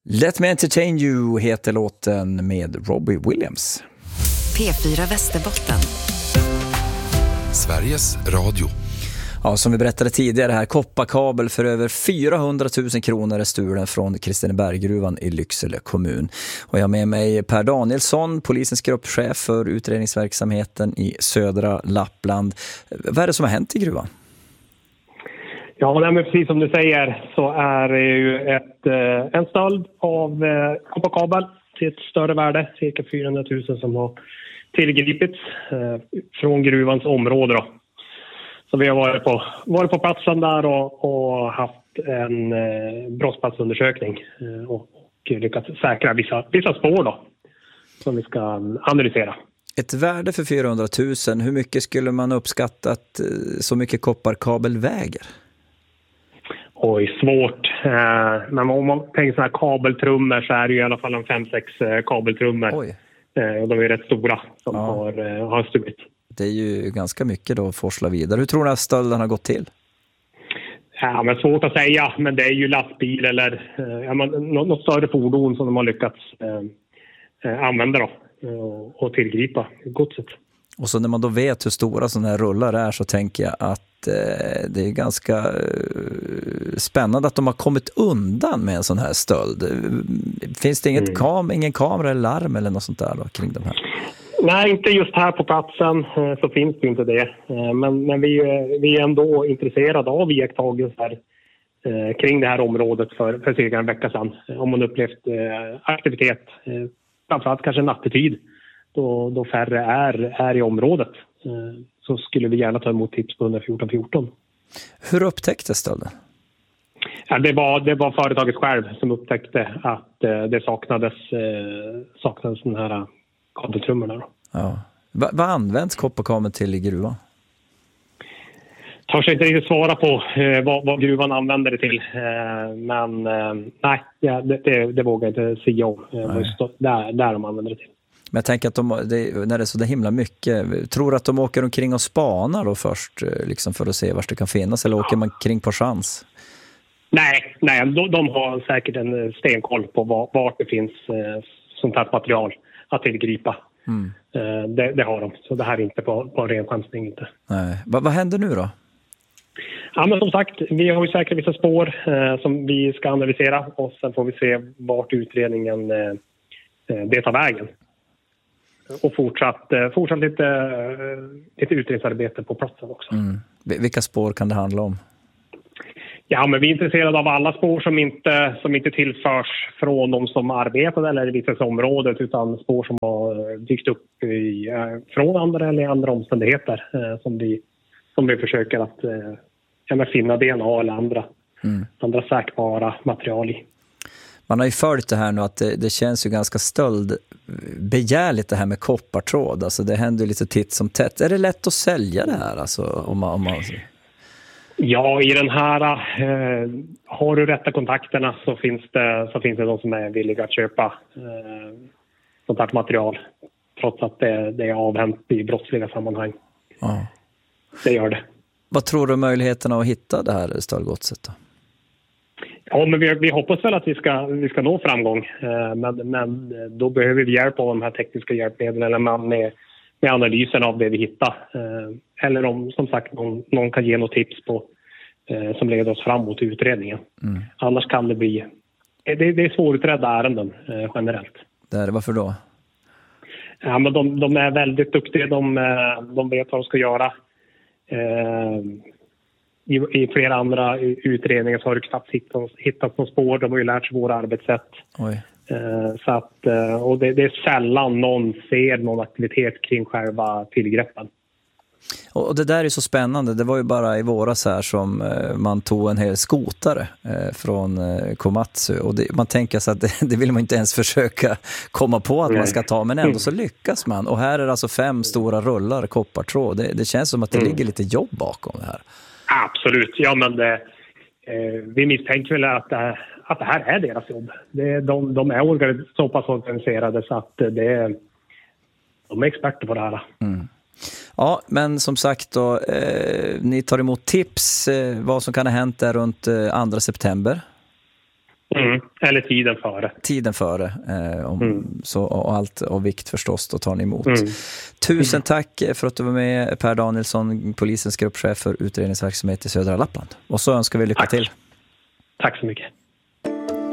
Let Me Entertain You heter låten med Robbie Williams. P4 Västerbotten. Sveriges Radio. Ja, som vi berättade tidigare här, kopparkabel för över 400 000 kronor är stulen från Kristineberggruvan i Lycksele kommun. Och jag har med mig Per Danielsson, polisens gruppchef för utredningsverksamheten i södra Lappland. Vad är det som har hänt i gruvan? Ja, men precis som du säger så är det ju en stöld av kopparkabel till ett större värde, cirka 400 000 som har tillgripits från gruvans område då. Så vi har varit på platsen där och haft en brottsplatsundersökning och lyckats säkra vissa spår då som vi ska analysera. Ett värde för 400 000, hur mycket skulle man uppskatta att så mycket kopparkabel väger? Oj, svårt. Men om man tänker sådana här kabeltrummor så är det ju i alla fall en 5-6 kabeltrummor. Oj. Och de är rätt stora som har stulit. Det är ju ganska mycket då att forsla vidare. Hur tror du att stölden har gått till? Ja, men svårt att säga. Men det är ju lastbil eller något större fordon som de har lyckats använda då, och tillgripa godset. Och så när man då vet hur stora sådana här rullar är så tänker jag att det är ganska spännande att de har kommit undan med en sån här stöld. Finns det ingen kamera eller larm eller något sånt där då, kring de här? Nej, inte just här på platsen så finns det inte det. Men vi är ändå intresserade av iakttagelser kring det här området för cirka en vecka sedan. Om man upplevt aktivitet, framförallt kanske nattetid, då färre är i området. Så skulle vi gärna ta emot tips på 11414. Hur upptäcktes stölden? Ja, det var företaget själv som upptäckte att det saknades den här kabeltrummorna då. Ja. Vad används kopparkabeln till i gruvan? Törs inte riktigt svara på vad gruvan använder det till. Men nej, det vågar jag inte säga om. Där de använder det till. Men jag tänker att när det är så där himla mycket, tror du att de åker omkring och spanar då först liksom för att se var det kan finnas, eller åker man kring på chans? Nej, de har säkert en stenkoll på vart det finns sånt här material att tillgripa. Det har de, så det här är inte på ren chansning inte. Nej. Vad händer nu då? Ja, men som sagt, vi har ju säkert vissa spår som vi ska analysera och sen får vi se vart utredningen det tar vägen. Och fortsatt lite utredningsarbete på platsen också. Vilka spår kan det handla om? Ja, men vi är intresserade av alla spår som inte tillförs från de som arbetade eller i vissa området, utan spår som har dykt upp från andra eller andra omständigheter som vi försöker att finna DNA eller andra säkbara material i. Man har ju följt det här nu att det känns ju ganska stöldbegärligt det här med koppartråd. Alltså det händer lite titt som tätt. Är det lätt att sälja det här? Alltså, om man... Ja, i den här har du rätta kontakterna så finns det de som är villiga att köpa sånt här material. Trots att det är avhänt i brottsliga sammanhang. Ja. Det gör det. Vad tror du om möjligheterna att hitta det här stöldgodset då? Ja, men vi hoppas väl att vi ska nå framgång. Men då behöver vi hjälp av de här tekniska hjälpmedlen eller med analysen av det vi hittar. Eller om, som sagt, någon kan ge något tips på som leder oss framåt i utredningen. Annars kan det bli... Det är svårutredda ärenden generellt. Varför då? Ja, men de är väldigt duktiga. De vet vad de ska göra. I flera andra utredningar så har det knappt hittat någon spår. De har ju lärt sig våra arbetssätt. Oj. Så att, och det är sällan någon ser någon aktivitet kring själva tillgreppen. Och det där är så spännande. Det var ju bara i våras här som man tog en hel skotare från Komatsu. Och man tänker så att det vill man inte ens försöka komma på att man ska ta. Men ändå så lyckas man. Och här är det alltså 5 stora rullar koppartråd. Det känns som att det ligger lite jobb bakom det här. Absolut. Ja, men vi misstänker väl att det här är deras jobb. De är så pass organiserade så att de är experter på det här. Ja, men som sagt då, ni tar emot tips vad som kan ha hänt där runt 2 september. Eller tiden före. Tiden före. Så, och allt och vikt förstås, då tar ni emot. Tusen tack för att du var med, Per Danielsson, polisens gruppchef för utredningsverksamhet i södra Lappland. Och så önskar vi lycka till. Tack så mycket.